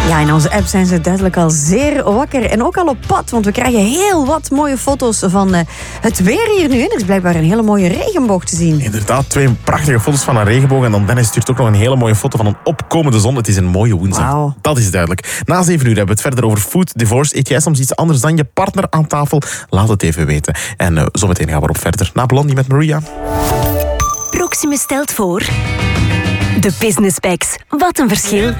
Ja, in onze app zijn ze duidelijk al zeer wakker en ook al op pad, want we krijgen heel wat mooie foto's van het weer hier nu. Er is blijkbaar een hele mooie regenboog te zien. Inderdaad, 2 prachtige foto's van een regenboog en dan Dennis stuurt ook nog een hele mooie foto van een opkomende zon. Het is een mooie woensdag. Wow. Dat is duidelijk. Na 7 uur hebben we het verder over food, divorce. Eet jij soms iets anders dan je partner aan tafel? Laat het even weten. En zometeen gaan we erop verder. Na Blondie met Maria. Proximus stelt voor... De Business Packs. Wat een verschil.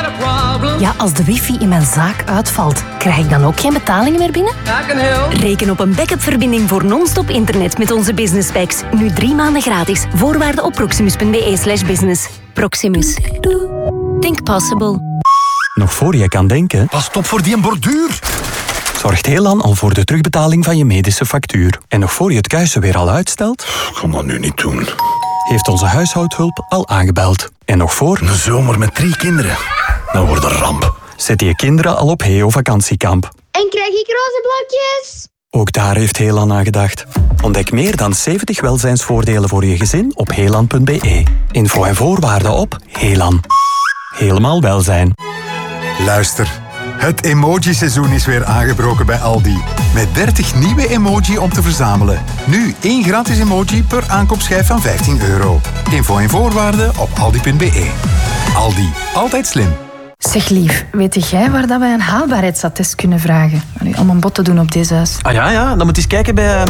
Ja, als de wifi in mijn zaak uitvalt, krijg ik dan ook geen betalingen meer binnen? Reken op een backup-verbinding voor non-stop internet met onze Business Packs. Nu 3 maanden gratis. Voorwaarden op proximus.be/business. Proximus. Think possible. Nog voor je kan denken... Pas op voor die borduur. Zorgt Helan al voor de terugbetaling van je medische factuur. En nog voor je het kuisen weer al uitstelt... Ik kan dat nu niet doen. Heeft onze huishoudhulp al aangebeld. En nog voor... Een zomer met 3 kinderen. Dat wordt een ramp. Zet je kinderen al op Heo vakantiekamp. En krijg ik roze blokjes? Ook daar heeft Helan aan gedacht. Ontdek meer dan 70 welzijnsvoordelen voor je gezin op helan.be. Info en voorwaarden op Helan. Helemaal welzijn. Luister. Het emoji-seizoen is weer aangebroken bij Aldi. Met 30 nieuwe emoji om te verzamelen. Nu 1 gratis emoji per aankoopschijf van €15. Info en voorwaarden op aldi.be. Aldi, altijd slim. Zeg lief, weet jij waar dat wij een haalbaarheidsattest kunnen vragen? Om een bod te doen op deze huis. Ah ja, dan moet je eens kijken bij...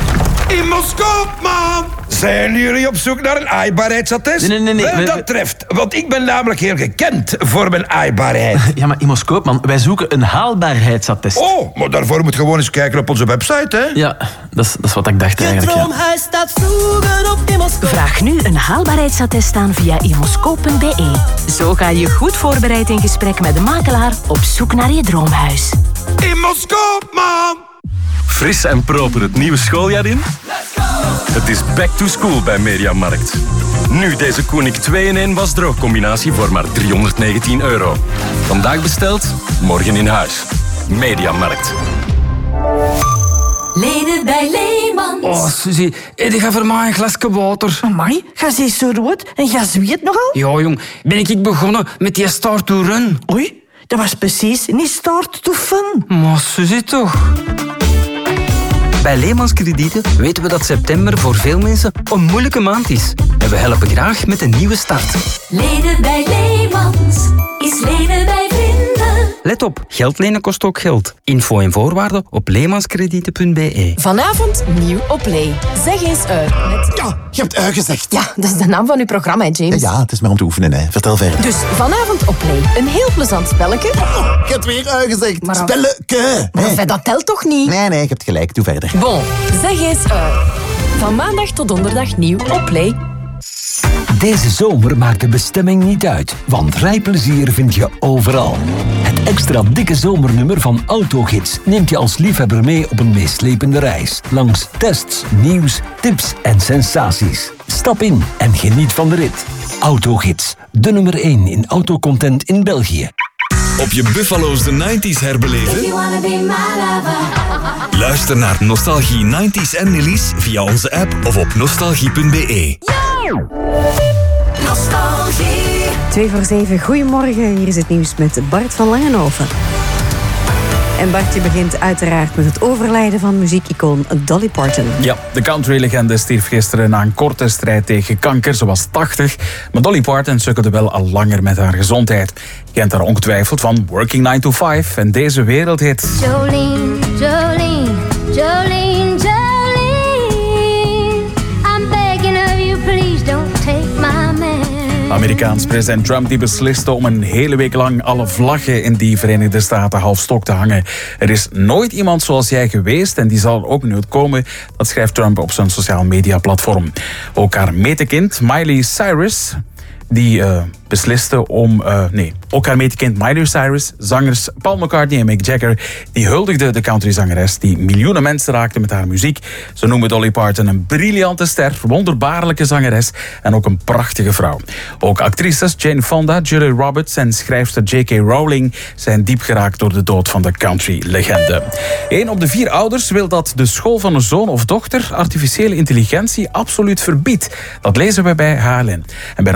Imoscoop, man! Zijn jullie op zoek naar een aaibaarheidsattest? Nee. Wel, dat treft, want ik ben namelijk heel gekend voor mijn aaibaarheid. Ja, maar Imoscoop, man, wij zoeken een haalbaarheidsattest. Oh, maar daarvoor moet je gewoon eens kijken op onze website, hè? Ja, dat is wat ik dacht eigenlijk, ja. Droomhuis staat vroeger op Imoscoop. Vraag nu een haalbaarheidsattest aan via imoscoop.be. Zo ga je goed voorbereid in gesprek met de makelaar op zoek naar je droomhuis. Imoscoop, man! Fris en proper het nieuwe schooljaar in? Het is back to school bij Mediamarkt. Nu deze Koenig 2-in-1 wasdroogcombinatie voor maar €319. Vandaag besteld, morgen in huis. Mediamarkt. Lenen bij Leemans. Oh, Suzy, die gaat voor mij een glasje water. Amai, ga ze zo rood en ga zweet nogal? Ja, jong, ben ik begonnen met die start to run. Oei, dat was precies niet start to fun. Maar Suzy toch... Bij Leemans Kredieten weten we dat september voor veel mensen een moeilijke maand is. En we helpen graag met een nieuwe start. Lenen bij Leemans is lenen bij vrienden. Let op, geld lenen kost ook geld. Info en voorwaarden op leemanskredieten.be. Vanavond nieuw op Play. Zeg eens met... Ja, je hebt gezegd. Ja, dat is de naam van uw programma, hè, James. Ja, het is maar om te oefenen, hè. Vertel verder. Dus vanavond op Play. Een heel plezant spelletje. Je hebt weer gezegd. Maar- Spelleke. Maar dat telt toch niet? Nee, je hebt gelijk. Doe verder. Bon, zeg eens Van maandag tot donderdag nieuw op Play. Deze zomer maakt de bestemming niet uit, want rijplezier vind je overal. Het extra dikke zomernummer van Autogids neemt je als liefhebber mee op een meeslepende reis. Langs tests, nieuws, tips en sensaties. Stap in en geniet van de rit. Autogids, de nummer 1 in autocontent in België. Op je Buffalo's de 90s herbeleven? Luister naar Nostalgie 90s en Nillies via onze app of op nostalgie.be. Nostalgie. 6:02, goedemorgen. Hier is het nieuws met Bart van Langenhoven. En Bartje begint uiteraard met het overlijden van muziekicoon Dolly Parton. Ja, de country-legende stierf gisteren na een korte strijd tegen kanker. Ze was 80, maar Dolly Parton sukkelde wel al langer met haar gezondheid. Je kent haar ongetwijfeld van Working 9 to 5 en deze wereldhit. Jolene, Jolene, Jolene, Jolene. I'm begging of you, please don't take my man. Amerikaans president Trump die besliste om een hele week lang alle vlaggen in die Verenigde Staten half stok te hangen. Er is nooit iemand zoals jij geweest en die zal er ook nooit komen. Dat schrijft Trump op zijn sociaal media platform. Ook haar metekind Miley Cyrus die besliste om... ook haar metekind Miley Cyrus, zangers Paul McCartney en Mick Jagger, die huldigden de countryzangeres die miljoenen mensen raakte met haar muziek. Ze noemen Dolly Parton een briljante ster, wonderbaarlijke zangeres en ook een prachtige vrouw. Ook actrices Jane Fonda, Julia Roberts en schrijfster J.K. Rowling zijn diep geraakt door de dood van de country-legende. 1 op de 4 ouders wil dat de school van een zoon of dochter artificiële intelligentie absoluut verbiedt. Dat lezen we bij HLN. En bijna 7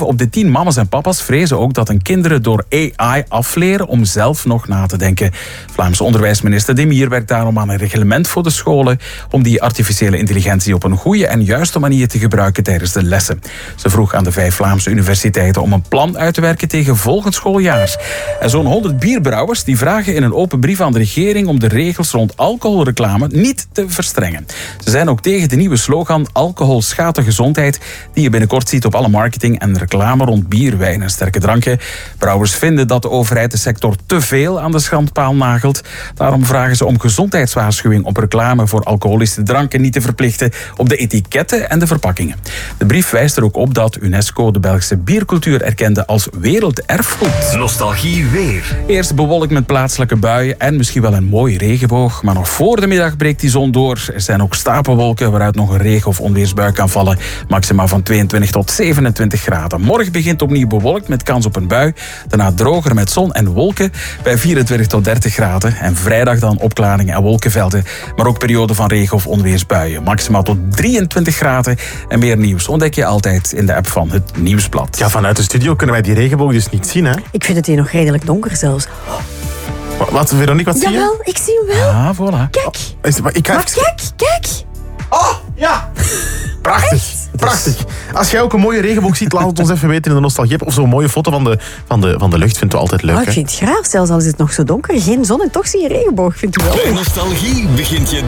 op de 10 mama's en papa's vrezen ook dat hun kinderen door AI afleren om zelf nog na te denken. Vlaamse onderwijsminister De Mier werkt daarom aan een reglement voor de scholen om die artificiële intelligentie op een goede en juiste manier te gebruiken tijdens de lessen. Ze vroeg aan de 5 Vlaamse universiteiten om een plan uit te werken tegen volgend schooljaar. En zo'n 100 bierbrouwers die vragen in een open brief aan de regering om de regels rond alcoholreclame niet te verstrengen. Ze zijn ook tegen de nieuwe slogan alcohol schaadt de gezondheid die je binnenkort ziet op alle marketing en reclame rond bier, wijn en sterke dranken. Brouwers vinden dat de overheid de sector te veel aan de schandpaal nagelt. Daarom vragen ze om gezondheidswaarschuwing op reclame voor alcoholische dranken niet te verplichten op de etiketten en de verpakkingen. De brief wijst er ook op dat UNESCO de Belgische biercultuur erkende als werelderfgoed. Nostalgie weer. Eerst bewolkt met plaatselijke buien en misschien wel een mooie regenboog. Maar nog voor de middag breekt die zon door. Er zijn ook stapelwolken waaruit nog een regen- of onweersbui kan vallen. Maxima van 22 tot 27 graden. Morgen begint opnieuw bewolkt met kans op een bui. Daarna droger met zon en wolken bij 24 tot 30 graden. En vrijdag dan opklaringen en wolkenvelden. Maar ook perioden van regen- of onweersbuien. Maxima tot 23 graden. En meer nieuws ontdek je altijd in de app van het Nieuwsblad. Ja, vanuit de studio kunnen wij die regenboog dus niet zien, hè? Ik vind het hier nog redelijk donker zelfs. Wat, Veronique, wat zie je? Jawel, ik zie hem wel. Ah, voilà. Kijk. Maar kijk. Oh, ja. Prachtig. Prachtig. Als jij ook een mooie regenboog ziet, laat het ons even weten in de nostalgie. Of zo'n mooie foto van de lucht vinden we altijd leuk. Ik vind het graag, zelfs al is het nog zo donker. Geen zon en toch zie je regenboog, vind ik wel. Bij nostalgie begint je